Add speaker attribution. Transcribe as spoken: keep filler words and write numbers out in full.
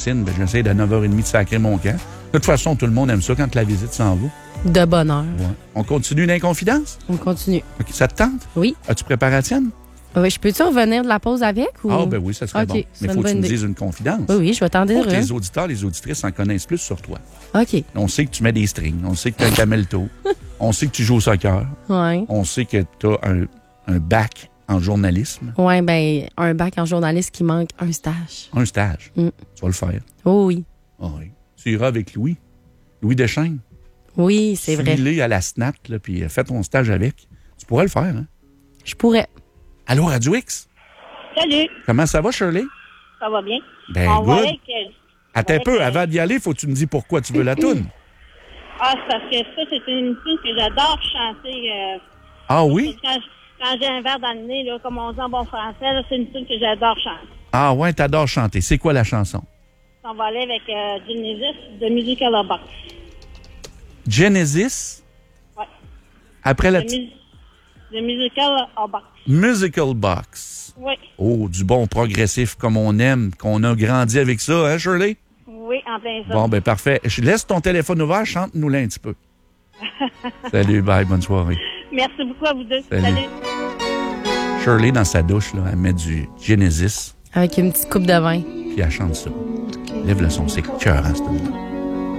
Speaker 1: Francine, ben, j'essaie de neuf heures trente de sacrer mon camp. De toute façon, tout le monde aime ça quand la visite s'en va.
Speaker 2: De bonne heure.
Speaker 1: Ouais. On continue l'inconfidence?
Speaker 2: On continue.
Speaker 1: OK, ça te tente?
Speaker 2: Oui.
Speaker 1: As-tu préparé la tienne?
Speaker 2: Oui, je peux-tu revenir de la pause avec? Ou...
Speaker 1: Ah, ben oui, ça serait
Speaker 2: okay,
Speaker 1: bon. Mais il faut que tu me dises une confidence.
Speaker 2: Oui, oui, je vais t'en dire
Speaker 1: Pour que
Speaker 2: une.
Speaker 1: les auditeurs, les auditrices en connaissent plus sur toi.
Speaker 2: OK.
Speaker 1: On sait que tu mets des strings. On sait que tu as un camelto. On sait que tu joues au soccer.
Speaker 2: Oui.
Speaker 1: On sait que tu as un, un bac en journalisme.
Speaker 2: Oui, bien, un bac en journaliste qui manque un stage.
Speaker 1: Un stage.
Speaker 2: Mm.
Speaker 1: Tu vas le faire.
Speaker 2: Oh oui.
Speaker 1: Oh oui. Tu iras avec Louis. Louis Deschênes.
Speaker 2: Oui, c'est vrai.
Speaker 1: Suis-le à la S N A T, là, puis fais ton stage avec. Tu pourrais le faire, hein?
Speaker 2: Je pourrais.
Speaker 1: Allô, Radio X?
Speaker 3: Salut.
Speaker 1: Comment ça va, Shirley?
Speaker 3: Ça va bien?
Speaker 1: Ben,
Speaker 3: On va
Speaker 1: good.
Speaker 3: avec, euh,
Speaker 1: Attends un
Speaker 3: avec,
Speaker 1: peu,
Speaker 3: euh,
Speaker 1: avant d'y aller, faut que tu me dises pourquoi tu veux la toune.
Speaker 3: Ah, c'est parce que ça, c'est une tune que j'adore chanter. Euh,
Speaker 1: Ah oui?
Speaker 3: quand quand j'ai un verre dans le nez, là, comme on dit en bon français, là, c'est une tune que j'adore chanter.
Speaker 1: Ah ouais, t'adores chanter. C'est quoi la chanson?
Speaker 3: On va aller avec euh, Genesis de Musical Box.
Speaker 1: Genesis?
Speaker 3: Ouais.
Speaker 1: Après la...
Speaker 3: De, mu- de Musical Box.
Speaker 1: Musical Box.
Speaker 3: Oui.
Speaker 1: Oh, du bon progressif comme on aime, qu'on a grandi avec ça, hein, Shirley?
Speaker 3: Oui, en plein ça.
Speaker 1: Bon, ben parfait. Je laisse ton téléphone ouvert, chante-nous-la un petit peu. Salut, bye, bonne soirée.
Speaker 3: Merci beaucoup à vous deux.
Speaker 1: Salut.
Speaker 3: Salut.
Speaker 1: Shirley, dans sa douche, là, elle met du Genesis,
Speaker 2: Avec une petite coupe de vin.
Speaker 1: puis elle chante ça. Lève le son, c'est cœur, hein, ce moment.